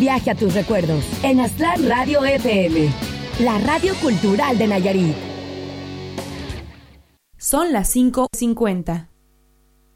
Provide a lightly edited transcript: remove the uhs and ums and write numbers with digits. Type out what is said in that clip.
viaje a tus recuerdos en Aztlán Radio FM, la radio cultural de Nayarit. Son las 5:50.